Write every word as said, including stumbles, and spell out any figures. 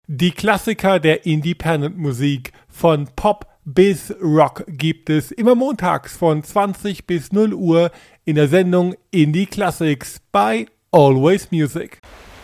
Die Klassiker der Independent-Musik von Pop bis Rock gibt es immer montags von zwanzig bis null Uhr in der Sendung Indie Classics bei Always Music.